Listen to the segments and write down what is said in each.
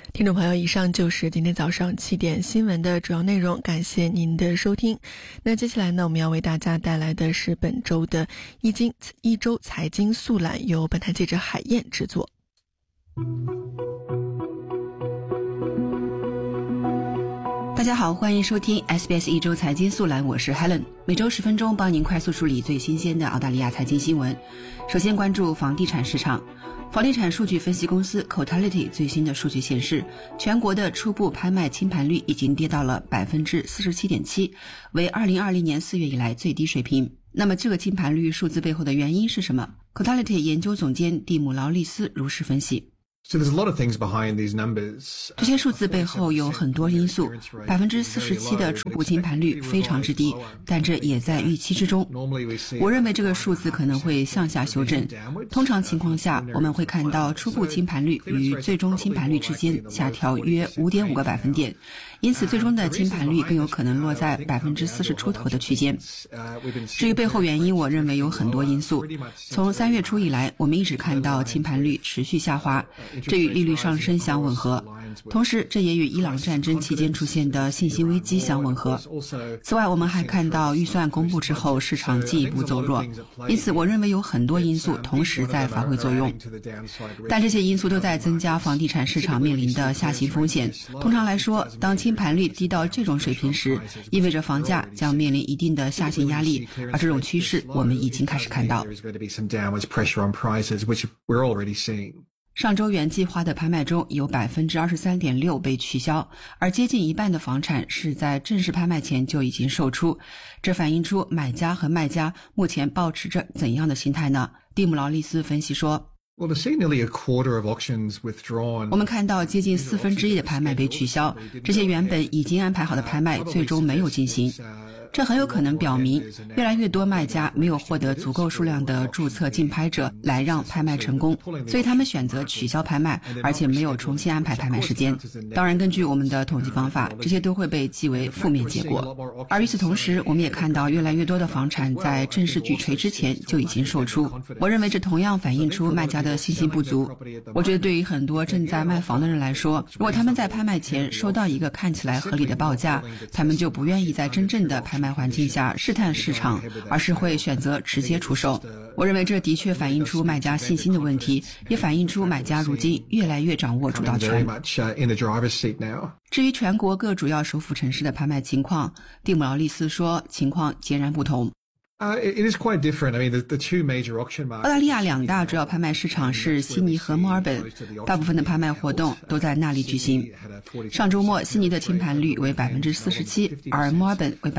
听众朋友，以上就是今天早上7点新闻的主要内容，感谢您的收听。那接下来呢，我们要为大家带来的是本周的一周财经速览，由本台记者海燕制作。 大家好，欢迎收听 SBS 一周财经速览，我是 Helen， 每周10分钟帮您快速梳理最新鲜的澳大利亚财经新闻。首先关注房地产市场。房地产数据分析公司 Cotality 最新的数据显示，全国的初步拍卖清盘率已经跌到了 47.7%， 为2020年4月以来最低水平。那么这个清盘率数字背后的原因是什么？ Cotality 研究总监蒂姆·劳利斯如实分析。 So there's a lot of things behind these numbers. 这些数字背后有很多因素，47%的初步清盘率非常之低，但这也在预期之中。我认为这个数字可能会向下修正。通常情况下，我们会看到初步清盘率与最终清盘率之间下调约 5.5 个百分点，因此最终的清盘率更有可能落在40%出头的区间。至于背后原因，我认为有很多因素。从3月初以来，我们一直看到清盘率持续下滑，这与利率上升相吻合，同时这也与伊朗战争期间出现的信心危机相吻合。此外，我们还看到预算公布之后市场进一步走弱，因此我认为有很多因素同时在发挥作用，但这些因素都在增加房地产市场面临的下行风险。通常来说，当清盘率低到这种水平时，意味着房价将面临一定的下行压力，而这种趋势我们已经开始看到。上周原计划的拍卖中有 23.6% 被取消，而接近一半的房产是在正式拍卖前就已经售出，这反映出买家和卖家目前抱持着怎样的心态呢？蒂姆·劳利斯分析说，我们看到接近1/4的拍卖被取消，这些原本已经安排好的拍卖最终没有进行。这很有可能表明，越来越多卖家没有获得足够数量的注册竞拍者来让拍卖成功，所以他们选择取消拍卖，而且没有重新安排拍卖时间。当然，根据我们的统计方法，这些都会被记为负面结果。而与此同时，我们也看到越来越多的房产在正式举锤之前就已经售出。我认为这同样反映出卖家的信心不足。我觉得对于很多正在卖房的人来说，如果他们在拍卖前收到一个看起来合理的报价，他们就不愿意在真正的拍卖环境下试探市场，而是会选择直接出售。我认为这的确反映出卖家信心的问题，也反映出买家如今越来越掌握主导权。至于全国各主要首府城市的拍卖情况，蒂姆·劳利斯说，情况截然不同。 It is quite different. I mean, the two major auction markets. 澳大利亚2大主要拍卖市场是悉尼和墨尔本，大部分的拍卖活动都在那里举行。上周末，悉尼的清盘率为 47%， 而墨尔本为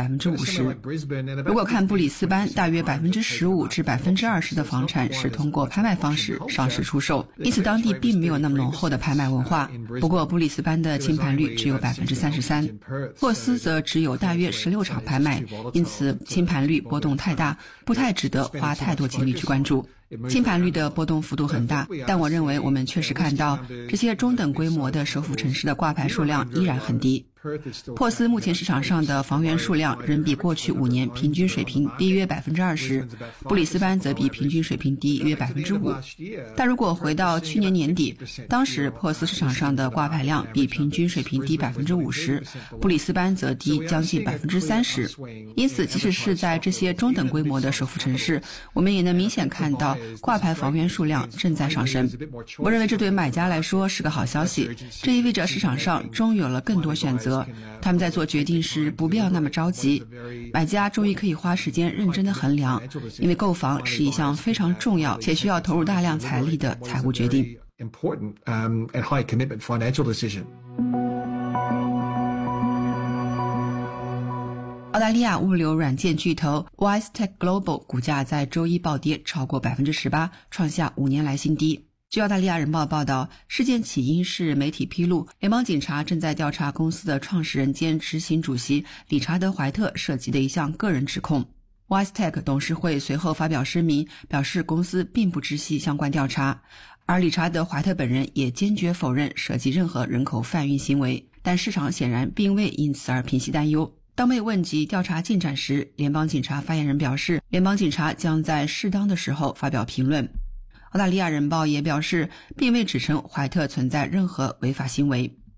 50%。如果看布里斯班，大约 15%至 20% 的房产是通过拍卖方式上市出售，因此当地并没有那么浓厚的拍卖文化。不过布里斯班的清盘率只有 33%， 珀斯则只有大约16场拍卖，因此清盘率波动太大，不太值得花太多精力去关注。清盘率的波动幅度很大，但我认为我们确实看到这些中等规模的首府城市的挂牌数量依然很低。珀斯目前市场上的房源数量仍比过去5年平均水平低约 20%， 布里斯班则比平均水平低约 5%。 但如果回到去年年底，当时珀斯市场上的挂牌量比平均水平低 50%， 布里斯班则低将近 30%。 因此即使是在这些中等规模的首府城市，我们也能明显看到挂牌房源数量正在上升。我认为这对买家来说是个好消息，这意味着市场上终有了更多选择，他们在做决定时不必要那么着急，买家终于可以花时间认真地衡量，因为购房是一项非常重要且需要投入大量财力的财务决定。澳大利亚物流软件巨头 WiseTech Global 股价在周一暴跌超过 18%， 创下5年来新低。据澳大利亚人报报道，事件起因是媒体披露，联邦警察正在调查公司的创始人兼执行主席理查德·怀特涉及的一项个人指控。WiseTech 董事会随后发表声明，表示公司并不知悉相关调查，而理查德·怀特本人也坚决否认涉及任何人口贩运行为，但市场显然并未因此而平息担忧。当被问及调查进展时，联邦警察发言人表示，联邦警察将在适当的时候发表评论。澳大利亚人报也表示，并未指称怀特存在任何违法行为。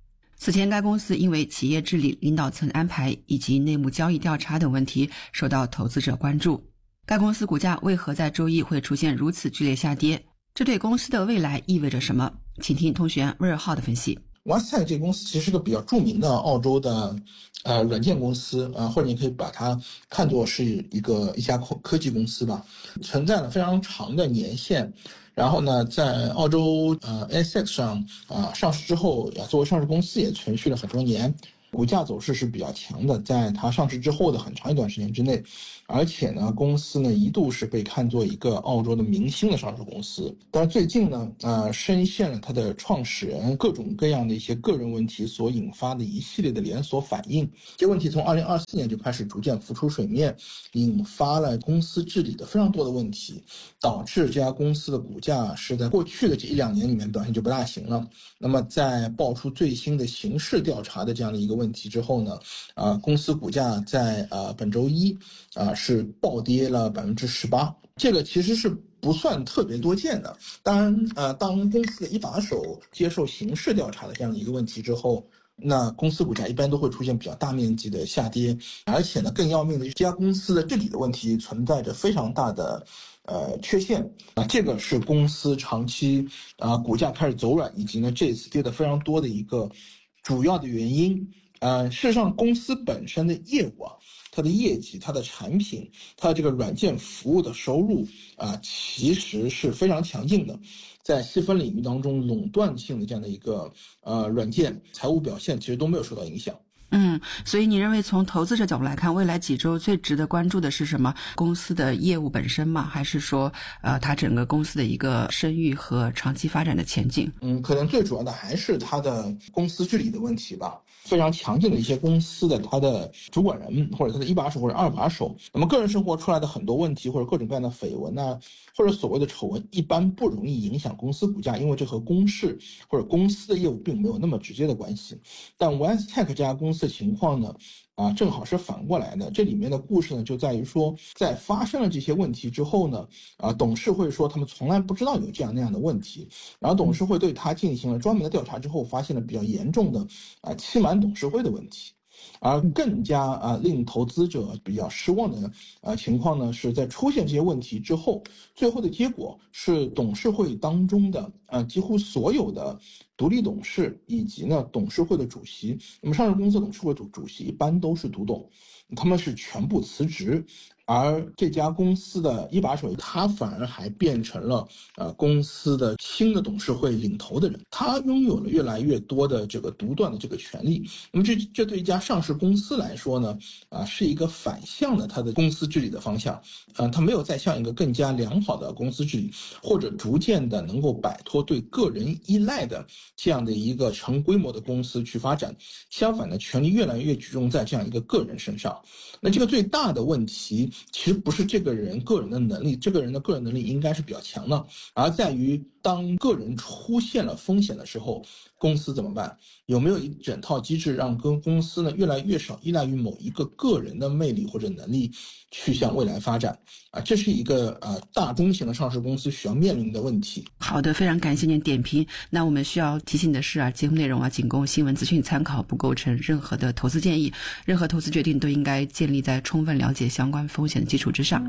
此前该公司因为企业治理、领导层安排以及内幕交易调查等问题受到投资者关注。该公司股价为何在周一会出现如此剧烈下跌？这对公司的未来意味着什么？请听通讯员威尔浩的分析。 WhatsApp 这个公司其实是个比较著名的澳洲的软件公司或者你可以把它看作是一家科技公司吧，存在了非常长的年限。然后呢，在澳洲ASX 上上市之后作为上市公司也存续了很多年，股价走势是比较强的，在它上市之后的很长一段时间之内。而且呢，公司呢一度是被看作一个澳洲的明星的上市公司，但是最近呢深陷了它的创始人各种各样的一些个人问题所引发的一系列的连锁反应。这问题从2024年就开始逐渐浮出水面，引发了公司治理的非常多的问题，导致这家公司的股价是在过去的这1-2年里面表现就不大行了。那么在爆出最新的刑事调查的这样的一个问题之后呢，公司股价在本周一是暴跌了18%，这个其实是不算特别多见的。当然当公司的一把手接受刑事调查的这样的一个问题之后，那公司股价一般都会出现比较大面积的下跌。而且呢，更要命的是这家公司的治理的问题存在着非常大的缺陷这个是公司长期股价开始走软以及呢这次跌得非常多的一个主要的原因。事实上公司本身的业务它的业绩、它的产品、它的这个软件服务的收入其实是非常强劲的，在细分领域当中垄断性的这样的一个软件财务表现其实都没有受到影响。 所以你认为从投资者角度来看，未来几周最值得关注的是什么？公司的业务本身吗？还是说它整个公司的一个声誉和长期发展的前景？ 可能最主要的还是它的公司治理的问题吧。非常强劲的一些公司的它的主管人或者它的一把手或者二把手，那么个人生活出来的很多问题或者各种各样的绯闻或者所谓的丑闻一般不容易影响公司股价，因为这和公事或者公司的业务并没有那么直接的关系。但 WhatsApp 这家公司的情况呢正好是反过来的。这里面的故事呢就在于说，在发生了这些问题之后呢董事会说他们从来不知道有这样那样的问题，然后董事会对他进行了专门的调查之后，发现了比较严重的欺瞒董事会的问题。而更加令投资者比较失望的情况呢，是在出现这些问题之后，最后的结果是董事会当中的几乎所有的独立董事以及呢董事会的主席，那么上市公司董事会主席一般都是独董，他们是全部辞职。而这家公司的一把手他反而还变成了公司的新的董事会领头的人，他拥有了越来越多的这个独断的这个权利。那么这对一家上市公司来说呢是一个反向的它的公司治理的方向。它没有再向一个更加良好的公司治理或者逐渐的能够摆脱对个人依赖的这样的一个成规模的公司去发展，相反的权力越来越集中在这样一个个人身上。那这个最大的问题其实不是这个人个人的能力，这个人的个人能力应该是比较强的，而在于当个人出现了风险的时候，公司怎么办？有没有一整套机制让公司呢越来越少依赖于某一个个人的魅力或者能力去向未来发展这是一个大中型的上市公司需要面临的问题。 好的，非常感谢您点评。那我们需要提醒的是节目内容仅供新闻资讯参考，不构成任何的投资建议，任何投资决定都应该建立在充分了解相关风险的基础之上。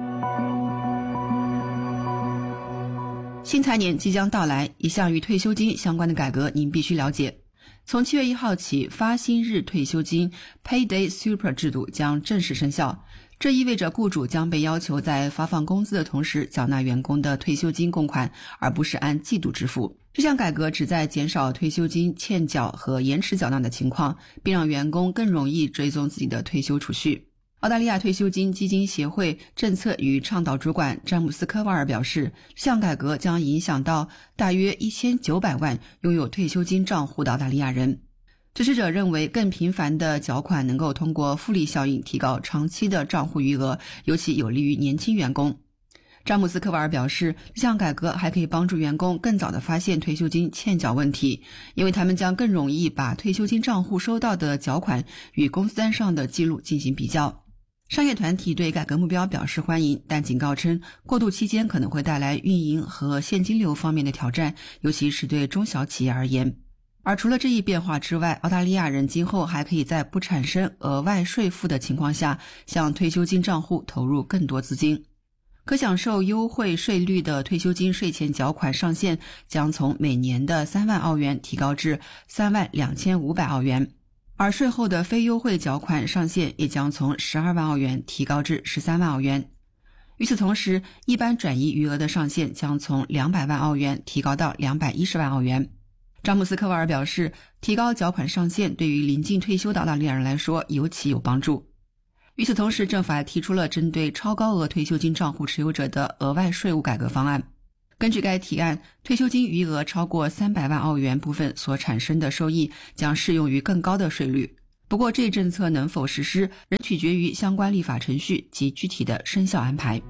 新财年即将到来，一项与退休金相关的改革您必须了解。从7月1号起，发薪日退休金 Payday Super 制度将正式生效，这意味着雇主将被要求在发放工资的同时缴纳员工的退休金公款，而不是按季度支付。这项改革旨在减少退休金欠缴和延迟缴纳的情况，并让员工更容易追踪自己的退休储蓄。澳大利亚退休金基金协会政策与倡导主管詹姆斯·科瓦尔表示，这项改革将影响到大约1900万拥有退休金账户的澳大利亚人。支持者认为，更频繁的缴款能够通过复利效应提高长期的账户余额，尤其有利于年轻员工。詹姆斯·科瓦尔表示，这项改革还可以帮助员工更早地发现退休金欠缴问题，因为他们将更容易把退休金账户收到的缴款与公司单上的记录进行比较。商业团体对改革目标表示欢迎，但警告称过渡期间可能会带来运营和现金流方面的挑战，尤其是对中小企业而言。 而除了这一变化之外，澳大利亚人今后还可以在不产生额外税负的情况下，向退休金账户投入更多资金。可享受优惠税率的退休金税前缴款上限将从每年的3万澳元提高至32500澳元，而税后的非优惠缴款上限也将从12万澳元提高至13万澳元。与此同时，一般转移余额的上限将从200万澳元提高到210万澳元。詹姆斯·科瓦尔表示，提高缴款上限对于临近退休的澳大利亚人来说尤其有帮助。与此同时，政府还提出了针对超高额退休金账户持有者的额外税务改革方案。根据该提案，退休金余额超过300万澳元部分所产生的收益将适用于更高的税率。不过，这一政策能否实施，仍取决于相关立法程序及具体的生效安排。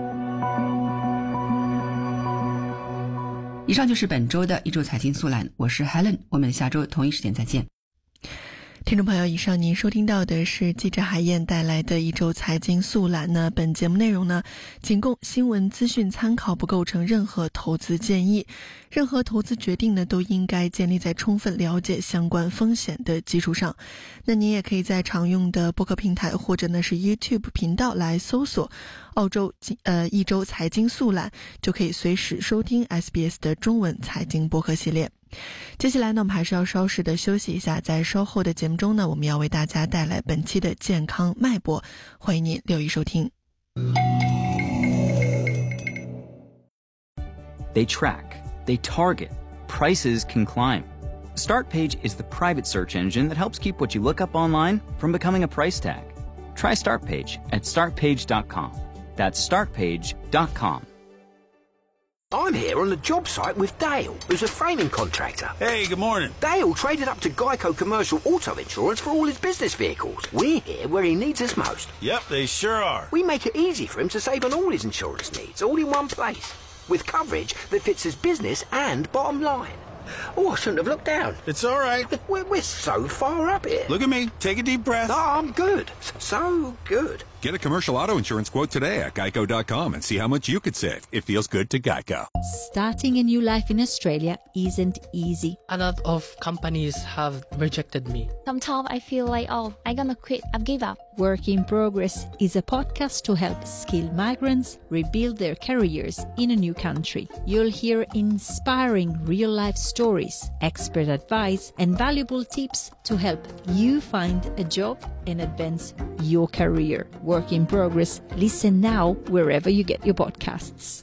以上就是本周的一周财经速览，我是 Helen， 我们下周同一时间再见。 听众朋友，以上您收听到的是记者海燕带来的一周财经速览呢。本节目内容呢，仅供新闻资讯参考，不构成任何投资建议。任何投资决定呢，都应该建立在充分了解相关风险的基础上。那您也可以在常用的播客平台或者呢是 YouTube 频道来搜索澳洲一周财经速览，就可以随时收听 SBS 的中文财经播客系列。接下来呢，我们还是要稍事的休息一下，在稍后的节目中呢，我们要为大家带来本期的健康脉搏，欢迎您留意收听。 They track, they target, prices can climb. StartPage is the private search engine that helps keep what you look up online from becoming a price tag. Try StartPage at startpage.com. That's startpage.com. I'm here on the job site with Dale, who's a framing contractor. Hey, good morning. Dale traded up to Geico Commercial Auto Insurance for all his business vehicles. We're here where he needs us most. Yep, they sure are. We make it easy for him to save on all his insurance needs, all in one place, with coverage that fits his business and bottom line. Oh, I shouldn't have looked down. It's all right. We're so far up here. Look at me. Take a deep breath. Oh, I'm good. So good. Get a commercial auto insurance quote today at geico.com and see how much you could save. It feels good to Geico. Starting a new life in Australia isn't easy. A lot of companies have rejected me. Sometimes I feel like, I'm gonna quit. I've give up. Work in Progress is a podcast to help skilled migrants rebuild their careers in a new country. You'll hear inspiring real-life stories, expert advice, and valuable tips to help you find a job and advance your career. Work in Progress. Listen now wherever you get your podcasts.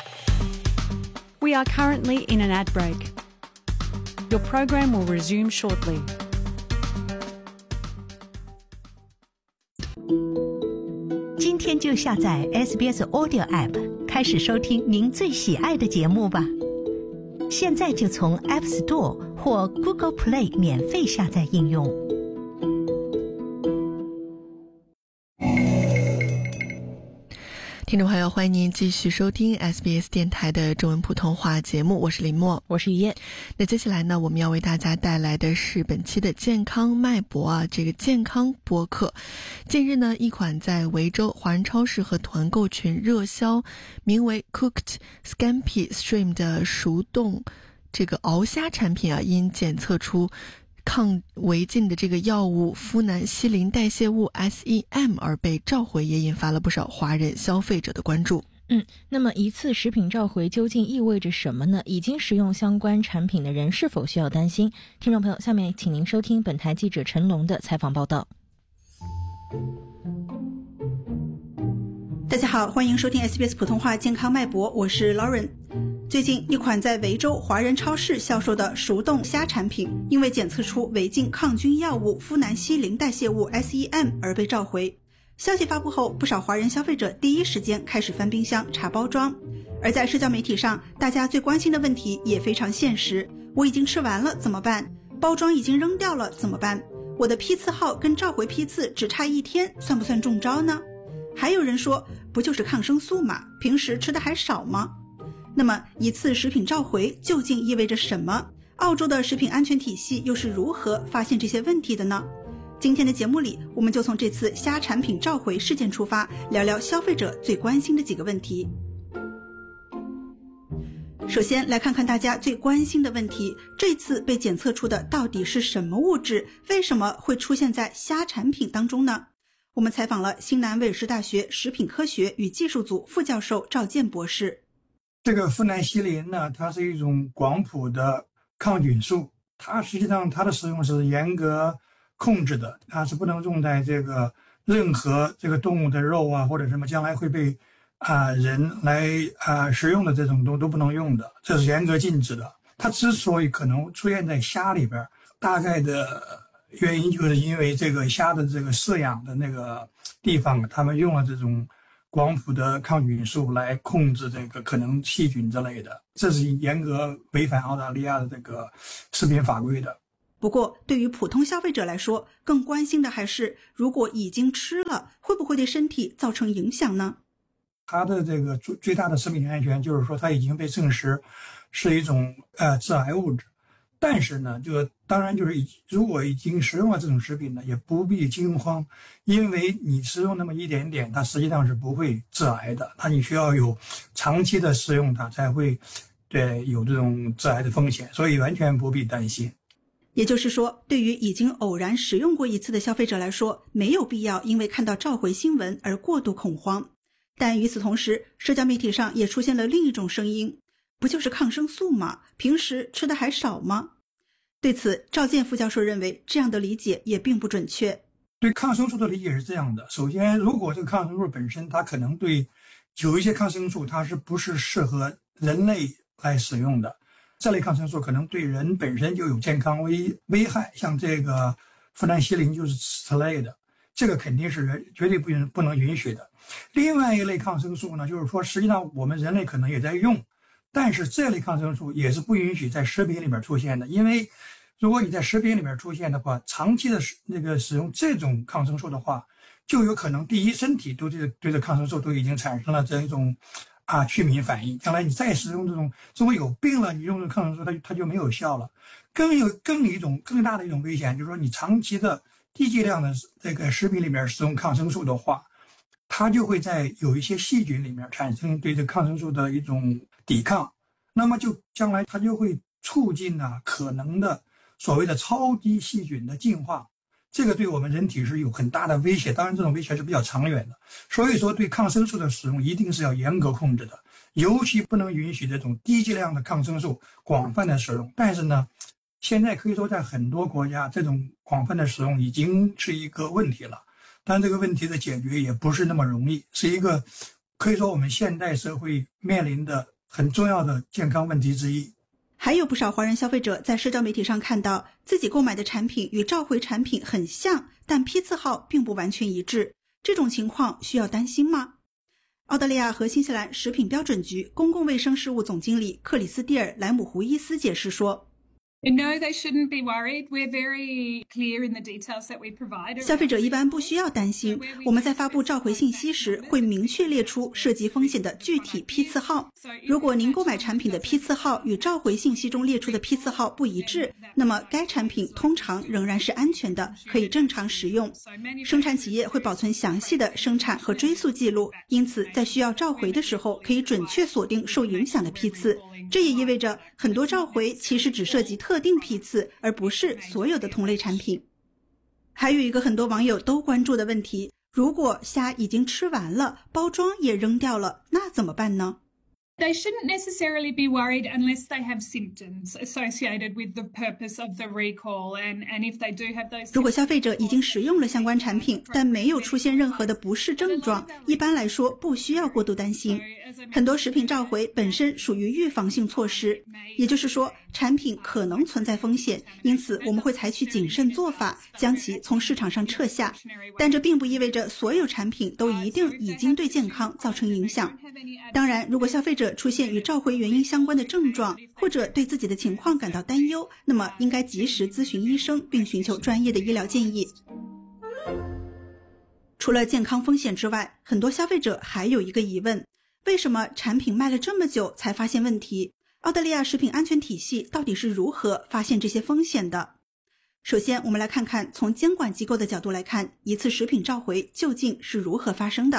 We are currently in an ad break. Your program will resume shortly. 今天就下载 SBS Audio App， 开始收听您最喜爱的节目吧。现在就从 App Store 或 Google Play 免费下载应用。 听众朋友，欢迎您继续收听 SBS 电台的中文普通话节目，我是林默， 我是于燕。 那接下来呢，我们要为大家带来的是本期的健康脉搏这个健康播客。近日呢，一款在维州华人超市和团购群热销，名为 Cooked Scampi Shrimp 的熟冻这个熬虾产品因检测出抗违禁的这个药物呋喃西林代谢物 SEM 而被召回，也引发了不少华人消费者的关注。 那么一次食品召回究竟意味着什么呢？已经食用相关产品的人是否需要担心？听众朋友，下面请您收听本台记者陈龙的采访报道。 大家好，欢迎收听 SBS 普通话健康脉搏，我是 Lauren。最近，一款在维州华人超市销售的熟冻虾产品，因为检测出违禁抗菌药物呋喃西林代谢物 SEM 而被召回。消息发布后，不少华人消费者第一时间开始翻冰箱查包装。而在社交媒体上，大家最关心的问题也非常现实：我已经吃完了怎么办？包装已经扔掉了怎么办？我的批次号跟召回批次只差1天，算不算中招呢？还有人说，不就是抗生素吗？平时吃的还少吗？那么一次食品召回究竟意味着什么？澳洲的食品安全体系又是如何发现这些问题的呢？今天的节目里，我们就从这次虾产品召回事件出发，聊聊消费者最关心的几个问题。 首先来看看大家最关心的问题，这次被检测出的到底是什么物质？为什么会出现在虾产品当中呢？我们采访了新南威尔士大学食品科学与技术组副教授赵健博士。 这个呋喃烯林呢，它是一种广谱的抗菌素，它实际上它的使用是严格控制的，它是不能用在这个任何这个动物的肉啊，或者什么将来会被人来食用的这种都不能用的，这是严格禁止的。它之所以可能出现在虾里边，大概的原因就是因为这个虾的这个饲养的那个地方，他们用了这种广谱的抗菌素来控制这个可能细菌之类的，这是严格违反澳大利亚的这个食品法规的。 不过对于普通消费者来说，更关心的还是如果已经吃了，会不会对身体造成影响呢？ 它的这个最大的食品安全就是说它已经被证实是一种致癌物质，但是呢当然就是如果已经食用了这种食品呢，也不必惊慌，因为你食用那么一点点，它实际上是不会致癌的，那你需要有长期的食用它才会有这种致癌的风险，所以完全不必担心。 也就是说，对于已经偶然食用过一次的消费者来说，没有必要因为看到召回新闻而过度恐慌。但与此同时，社交媒体上也出现了另一种声音，不就是抗生素吗？平时吃的还少吗？对此，赵健副教授认为这样的理解也并不准确。 对抗生素的理解是这样的，首先如果这个抗生素本身它可能对有一些抗生素它是不是适合人类来使用的，这类抗生素可能对人本身就有健康危害，像这个呋喃烯林就是此类的，这个肯定是绝对不能允许的。另外一类抗生素呢，就是说实际上我们人类可能也在用，但是这类抗生素也是不允许在食品里面出现的，因为如果你在食品里面出现的话，长期的使用这种抗生素的话，就有可能第一身体对这抗生素都已经产生了这种去敏反应，将来你再使用这种如果有病了，你用这种抗生素它就没有效了。更大的一种危险就是说，你长期的低剂量的这个食品里面使用抗生素的话，它就会在有一些细菌里面产生对这抗生素的一种抵抗，那么就将来它就会促进可能的所谓的超低细菌的进化，这个对我们人体是有很大的威胁，当然这种威胁是比较长远的，所以说对抗生素的使用一定是要严格控制的，尤其不能允许这种低剂量的抗生素广泛的使用。但是呢，现在可以说在很多国家这种广泛的使用已经是一个问题了，但这个问题的解决也不是那么容易，是一个可以说我们现代社会面临的很重要的健康问题之一。 还有不少华人消费者在社交媒体上看到自己购买的产品与召回产品很像，但批次号并不完全一致，这种情况需要担心吗？澳大利亚和新西兰食品标准局公共卫生事务总经理克里斯蒂尔·莱姆胡伊斯解释说， No, they shouldn't be worried. We're very clear in the details that we provide. 消费者一般不需要担心，我们在发布召回信息时会明确列出涉及风险的具体批次号。如果您购买产品的批次号与召回信息中列出的批次号不一致，那么该产品通常仍然是安全的，可以正常食用。生产企业会保存详细的生产和追溯记录，因此在需要召回的时候可以准确锁定受影响的批次。这也意味着很多召回其实只涉及特定批次，而不是所有的同类产品。还有一个很多网友都关注的问题，如果虾已经吃完了，包装也扔掉了，那怎么办呢 ？They shouldn't necessarily be worried unless they have symptoms associated with the purpose of the recall, and if they do have those symptoms. 如果消费者已经食用了相关产品，但没有出现任何的不适症状，一般来说不需要过度担心。很多食品召回本身属于预防性措施，也就是说产品可能存在风险，因此我们会采取谨慎做法，将其从市场上撤下。但这并不意味着所有产品都一定已经对健康造成影响。当然，如果消费者出现与召回原因相关的症状，或者对自己的情况感到担忧，那么应该及时咨询医生，并寻求专业的医疗建议。除了健康风险之外，很多消费者还有一个疑问，为什么产品卖了这么久才发现问题？澳大利亚食品安全体系到底是如何发现这些风险的？首先，我们来看看从监管机构的角度来看，一次食品召回究竟是如何发生的。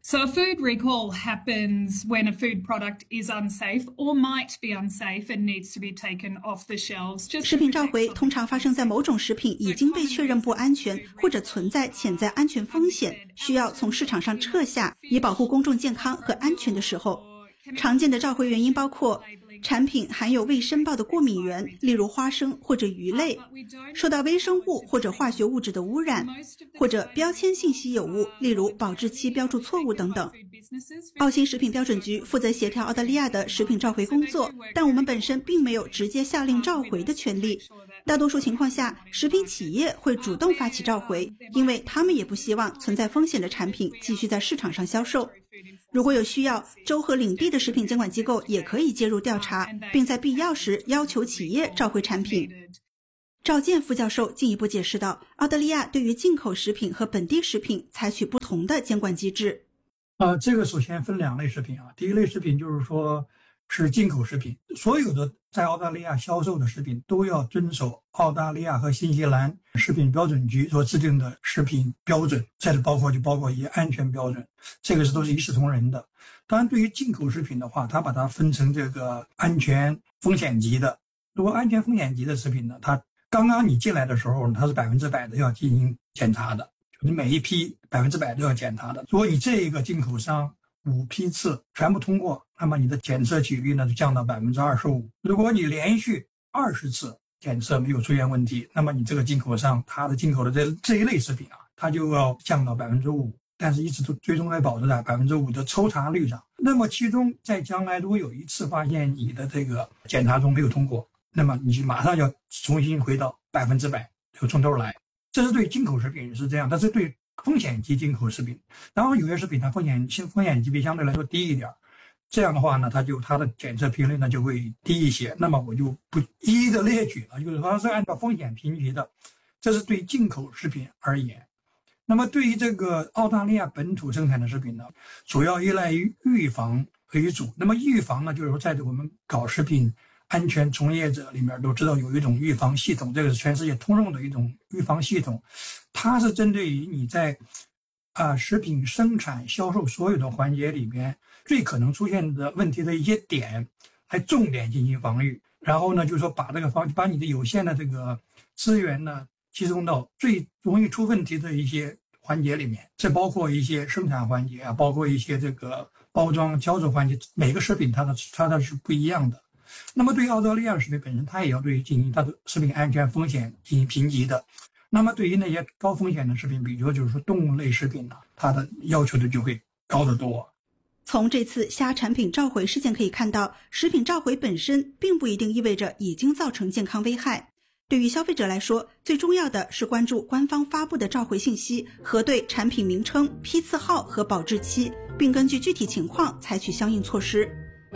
So a food recall happens when a food product is unsafe or might be unsafe and needs to be taken off the shelves. 食品召回通常发生在某种食品已经被确认不安全或者存在潜在安全风险，需要从市场上撤下以保护公众健康和安全的时候。常见的召回原因包括产品含有未申报的过敏源，例如花生或者鱼类，受到微生物或者化学物质的污染，或者标签性稀有物，例如保质期标注错误等等。澳新食品标准局负责协调澳大利亚的食品召回工作，但我们本身并没有直接下令召回的权利。大多数情况下，食品企业会主动发起召回，因为他们也不希望存在风险的产品继续在市场上销售。如果有需要，州和领地的食品监管机构也可以介入调查，并在必要时要求企业召回产品。赵健副教授进一步解释道，澳大利亚对于进口食品和本地食品采取不同的监管机制。 这个首先分两类食品啊。第一类食品就是说是进口食品，所有的在澳大利亚销售的食品都要遵守澳大利亚和新西兰食品标准局所制定的食品标准，这里包括一些安全标准，这个都是一视同仁的。当然对于进口食品的话，它把它分成这个安全风险级的。如果安全风险级的食品呢，它刚刚你进来的时候它是100%的要进行检查的，就是每一批100%都要检查的。如果你这一个进口商5批次全部通过，那么你的检测几率呢就降到25%。如果你连续20次检测没有出现问题，那么你这个进口商它的进口的这一类食品啊，它就要降到5%，但是一直都最终在保持在5%的抽查率上。那么其中在将来如果有一次发现你的这个检查中没有通过，那么你就马上要重新回到100%，就从头来。这是对进口食品是这样，但是对风险级进口食品，然后有些食品它风险级别相对来说低一点，这样的话呢，它的检测频率呢就会低一些。那么我就不一一的列举了，就是它是按照风险评级的，这是对进口食品而言。那么对于这个澳大利亚本土生产的食品呢，主要依赖于预防为主。那么预防呢，就是说在我们搞食品安全从业者里面都知道有一种预防系统，这个是全世界通用的一种预防系统，它是针对于你在食品生产销售所有的环节里面最可能出现的问题的一些点来重点进行防御，然后呢就是说把你的有限的这个资源呢集中到最容易出问题的一些环节里面，这包括一些生产环节啊，包括一些这个包装销售环节，每个食品它的是不一样的。那么对于澳大利亚的食品本身，它也要对于进行它的食品安全风险进行评级的。那么对于那些高风险的食品，比如说就是说动物类食品呢，它的要求的就会高得多。 从这次虾产品召回事件可以看到，食品召回本身并不一定意味着已经造成健康危害。对于消费者来说，最重要的是关注官方发布的召回信息，核对产品名称、批次号和保质期，并根据具体情况采取相应措施。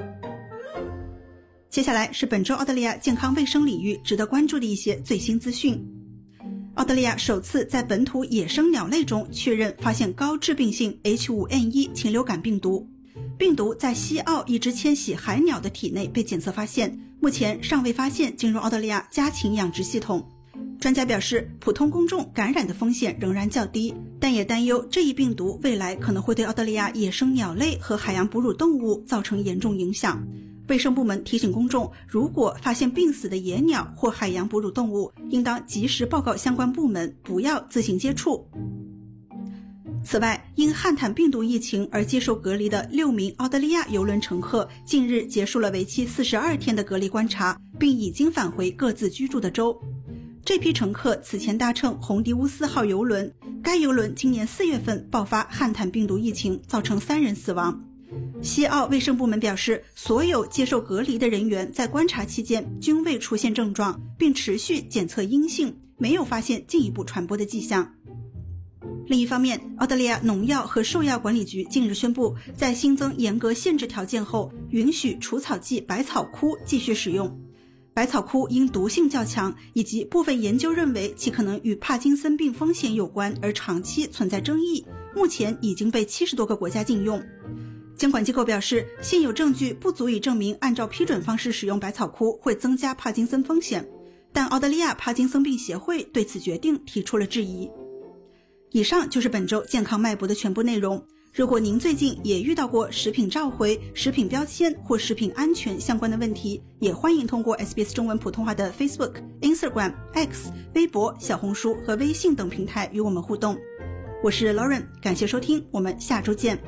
接下来是本周澳大利亚健康卫生领域值得关注的一些最新资讯。澳大利亚首次在本土野生鸟类中确认发现高致病性 H5N1 禽流感病毒。病毒在西澳一只迁徙海鸟的体内被检测发现，目前尚未发现进入澳大利亚家禽养殖系统。专家表示，普通公众感染的风险仍然较低，但也担忧这一病毒未来可能会对澳大利亚野生鸟类和海洋哺乳动物造成严重影响。卫生部门提醒公众，如果发现病死的野鸟或海洋哺乳动物，应当及时报告相关部门，不要自行接触。此外，因汉坦病毒疫情而接受隔离的6名澳大利亚邮轮乘客近日结束了为期42天的隔离观察，并已经返回各自居住的州。这批乘客此前搭乘红迪乌斯号邮轮，该邮轮今年4月份爆发汉坦病毒疫情，造成3人死亡。西澳卫生部门表示，所有接受隔离的人员在观察期间均未出现症状，并持续检测阴性，没有发现进一步传播的迹象。另一方面，澳大利亚农药和兽药管理局近日宣布，在新增严格限制条件后，允许除草剂百草枯继续使用。百草枯因毒性较强，以及部分研究认为其可能与帕金森病风险有关而长期存在争议，目前已经被70多个国家禁用。监管机构表示，现有证据不足以证明按照批准方式使用百草枯会增加帕金森风险，但澳大利亚帕金森病协会对此决定提出了质疑。以上就是本周健康脉搏的全部内容。 如果您最近也遇到过食品召回、食品标签或食品安全相关的问题，也欢迎通过 SBS 中文普通话的 Facebook、Instagram、X、微博、小红书和微信等平台与我们互动。我是 Lauren， 感谢收听，我们下周见。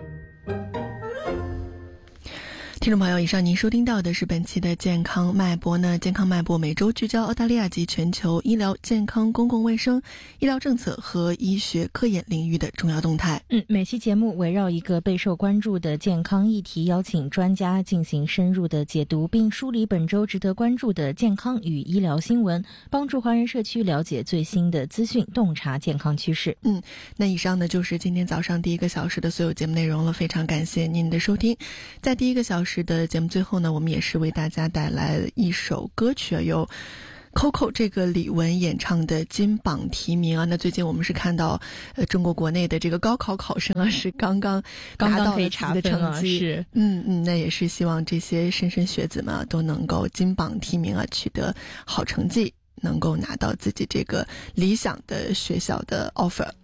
听众朋友，以上您收听到的是本期的健康脉搏呢。健康脉搏每周聚焦澳大利亚及全球医疗健康、公共卫生、医疗政策和医学科研领域的重要动态。 每期节目围绕一个备受关注的健康议题，邀请专家进行深入的解读，并梳理本周值得关注的健康与医疗新闻，帮助华人社区了解最新的资讯，洞察健康趋势。 那以上呢就是今天早上第一个小时的所有节目内容了，非常感谢您的收听。在第一个小时的节目最后呢，我们也是为大家带来一首歌曲，由 Coco 这个李玟演唱的金榜题名啊。那最近我们是看到中国国内的这个高考考生啊是刚刚拿到了自己的成绩， 是那也是希望这些莘莘学子们都能够金榜题名啊，取得好成绩，能够拿到自己这个理想的学校的 offer。